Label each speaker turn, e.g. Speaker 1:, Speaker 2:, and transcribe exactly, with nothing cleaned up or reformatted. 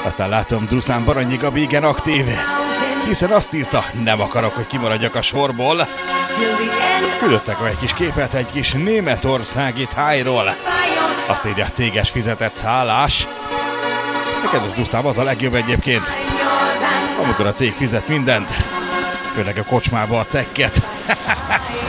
Speaker 1: Aztán látom, Druszán Baranyi Gabi igen aktív, hiszen azt írta, nem akarok, hogy kimaradjak a sorból. Küldöttek egy kis képet egy kis németországi tájról. Azt írja, céges fizetett szállás. Neked az Druszán az a legjobb egyébként, amikor a cég fizet mindent, főleg a kocsmába a cekket.